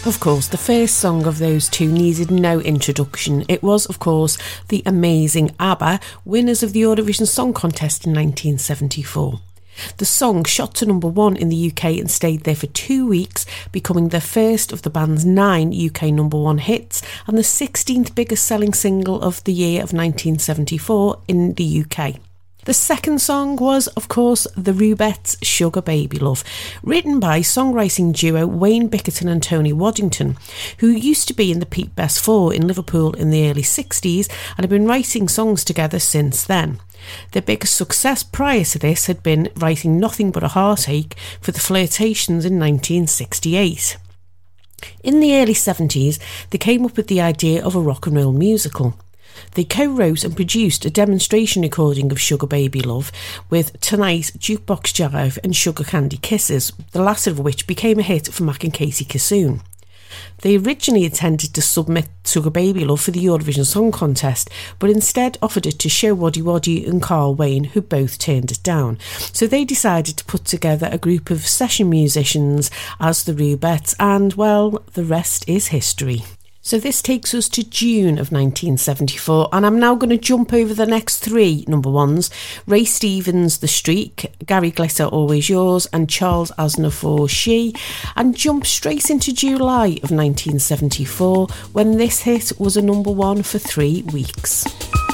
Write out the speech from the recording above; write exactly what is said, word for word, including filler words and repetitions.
Of course, the first song of those two needed no introduction. It was, of course, the amazing ABBA, winners of the Eurovision Song Contest in nineteen seventy-four. The song shot to number one in the U K and stayed there for two weeks, becoming the first of the band's nine U K number one hits and the sixteenth biggest selling single of the year of nineteen seventy-four in the U K. The second song was, of course, the Rubettes' Sugar Baby Love, written by songwriting duo Wayne Bickerton and Tony Waddington, who used to be in the Pete Best Four in Liverpool in the early sixties and have been writing songs together since then. Their biggest success prior to this had been writing Nothing But a Heartache for the Flirtations in nineteen sixty-eight. In the early seventies, they came up with the idea of a rock and roll musical. They co-wrote and produced a demonstration recording of Sugar Baby Love with Tonight, Jukebox Jive and Sugar Candy Kisses, the latter of which became a hit for Mac and Katie Kissoon. They originally intended to submit Sugar Baby Love for the Eurovision Song Contest, but instead offered it to Show Waddy Waddy and Carl Wayne, who both turned it down. So they decided to put together a group of session musicians as the Rubettes, and, well, the rest is history. So this takes us to June of nineteen seventy-four, and I'm now going to jump over the next three number ones: Ray Stevens' The Streak, Gary Glitter, Always Yours, and Charles Aznavour, She, and jump straight into July of nineteen seventy-four, when this hit was a number one for three weeks.